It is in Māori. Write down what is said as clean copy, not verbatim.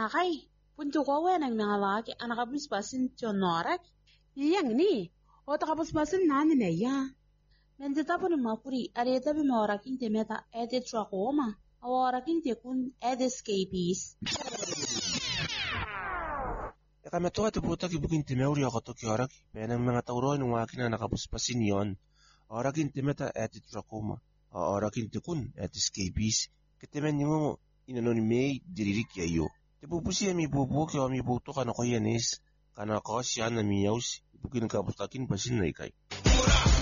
Akay, punto ko ng nangalaki ang nakapuspasin tiyon norak. Iyang ni, o takapuspasin nani na iya. Mendita po ni mapuri, areta bi maoraking temeta ete trakoma, aworaking tekun ete escapees. Kami to buta kibukin timeuri ako to kiorak, penang mga tauroy ng wakin na nakapuspasin yon. Orakin timeta eti trakoma, orakin tekun eti scabies, kitimen yung inanon may diririk yayo. Tipupusi mi bubuk yo mi buto kana ko yanis, kana ko siya na miyaws, ibukin kaputakin pasin na ikay.